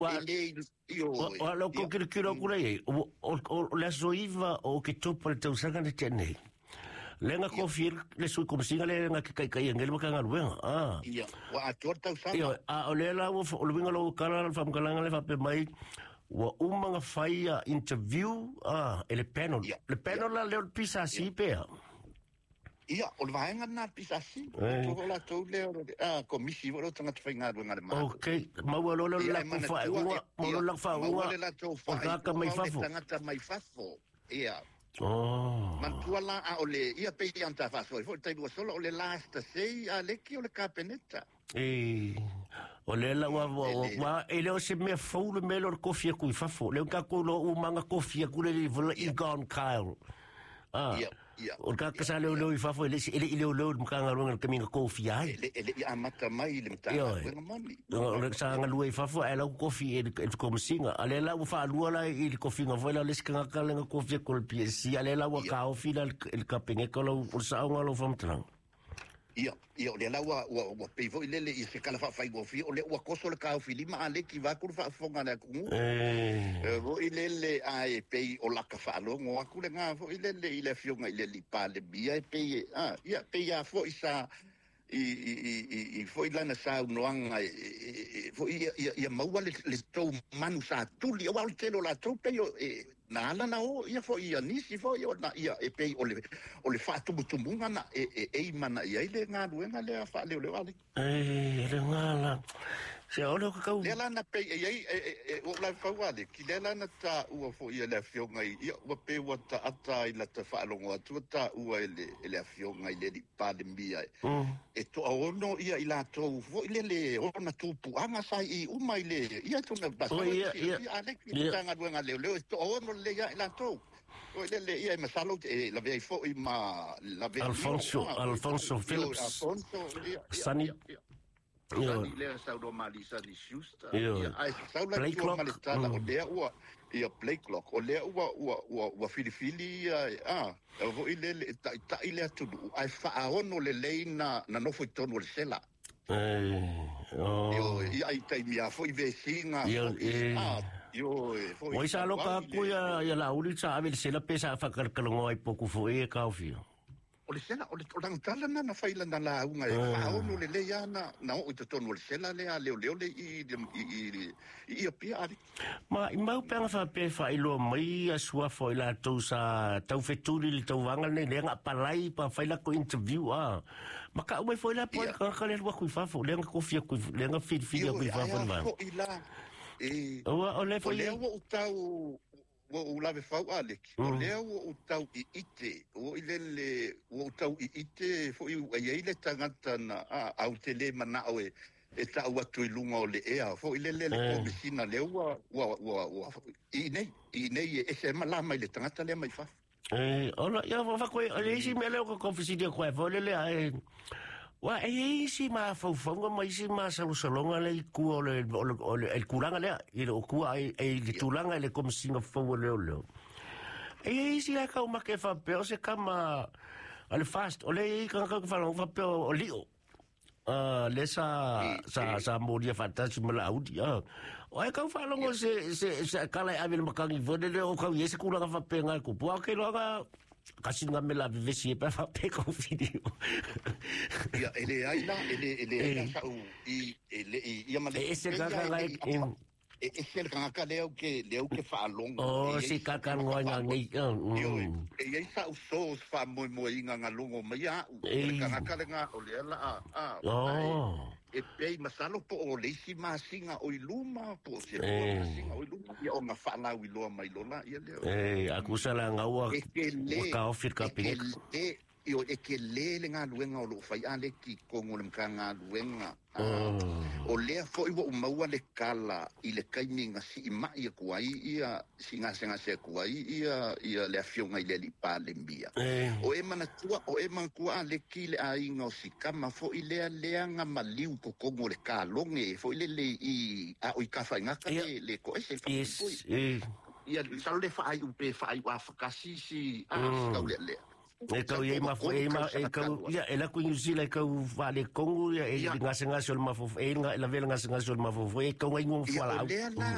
Wa lo ko kira kura ye. O la soiva o ke topo le tau sanga de tene. Lenga ko fir le sui kom singa le nga kai ngel maka ngaluenga. Ia, wa ator tau sanga. Ia, o le la o winga lo kala fa mkalanga le fa pe mai. Wa umanga faia interview ele panel. Le panel la le pisa si pe. Ia, o le vaenga na pisasi. Toko la tau leo, komisi waro tanga te whainga rua ngare maa. Ok, maua lolo la ku whae ua, maua la whae ua, o kaka mai fafo. Tangata mai fafo, ia. Mantua la a ole, ia pei anta fafo, i fo tai lua solo, ole la asta sei, a leki ole kapeneta. O le la wa e leo se mea fau le melo kofia kui fafo, leo kako lo umanga kofia kule li vula i gone Kyle. O kaka sa leo i fafo ele leo mkanga runga kaminga kofi ai ele ia mata mai le mtanga wenga moni o sa nga lua i fafo ele kofi e ko msinga ale la u fa lua la i kofi nga voila le ska nga lenga kofi ko le psi ale la wa ka o fila el kapenge ko lo sa nga lo famtran ia le la wa pevo ile le se kala fa go fi o le wa koso le ka o filima ale ki va ku fa fonga na ku vo ile le ai pe o la ka fa lo ngo ku le nga vo ile fionga ile li pa le bia pe ia pe ya fo isa i foi lá na sa no anga foi ia maua le tou manu sa tuli o al telo la tou pe na ala na o ia foi ia nisi foi na ia e pe o le fa tumbunga na e mana ia ile nga luenga le fa le ale le ngala se o le ka le la na pe o la fa wale ki le la na ta o foi ia le fionga ia o pe o ta ata ila ta fa longo atu ta o ele fionga ile di pa de mbia e to ono ia ila to vo ile ona tupu anga sai I uma ile ia to na basa ia ale ki tanga duenga le to ono le ia ila to o ile ia masalo la vei fo I ma la vei Alfonso Phillips Sunny le sa do malisa di justa ia ai sa la to malita la o ia play clock o le wa filifili vo ile ta ile tu ai fa ono le leina na no foi tono le sela ia ai tai mia foi vecinga Oi sa lo ka ku ya la uli sa ave sela pesa fa kalkalongo ai poku foi ka ofio o le sela o le tolanga tala na faila na la unga e fa ono le leia na o te tono le sela le leo le I pia ali ma penga fa pe fa ilo mai asua foi la to sa tau feturi le tau vanga ne nga palai pa faila ko interview ma ka mai foi la po ka le wa ku fa fo le nga kofia ku le nga fit ku fa fo ma o le foi o tau o lave fau aleki o lea o tau I ite o ile o tau I ite fo I le tangata na au tele mana o e tau atu I lunga o le ea fo ile le komisina le wa I nei e se malama I le tangata le mai fa ola ia fa ko le isi me le ko konfisidia ko fo le ai wa e isi ma fonga ma isi ma salonga le ku o le el kuranga le I o ku ai le tulanga le kom singa fo le e isi la ka ma ke fa pe o se kama al fast o le ka fa pe o lio le sa modia fantasy mala audi o e ka fa longo se kala ave makangi vode le o ka yese kuranga fa pe nga ku po ke lo ga kasi nga me la vivesi pa fa pe ko video ia ele ai la ele sa u ia ma le ese ga like ese ka ka leo ke fa longo si ka kan ngoa ngi e sa u so fa mo inga nga longo ma ia ka nga o le la e pei masalo po o le si masinga o iluma po se masinga o iluma ia o nga fa la u lo mai lona ia le aku sala nga wa ka ofir ka ping io e ke le nga luenga o lo fai ale ki kongo le mkanga luenga o le fo I wo maua le kala I le kaiminga si mai ko ai ia singa se ko ai ia le afionga I le li pa le mbia o e mana tua o e man ko ale ki le ai ngo si kama fo I le nga maliu ko kongo le kalonge fo I le I o I ka fa nga ka le ko e se fa ia sa le fa ai u pe fa ai wa fa kasi si le e kau ye ma foi ma e kau ya ela ku nyusila kau vale kongo ya e ngase ngase ma fo e la vela ngase ngase ma fo e kau ngai ngom fala